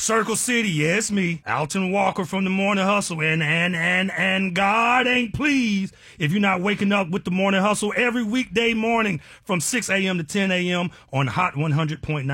Circle City, yes, me, Alton Walker from the Morning Hustle, and God ain't pleased if you're not waking up with the Morning Hustle every weekday morning from 6 a.m. to 10 a.m. on Hot 100.9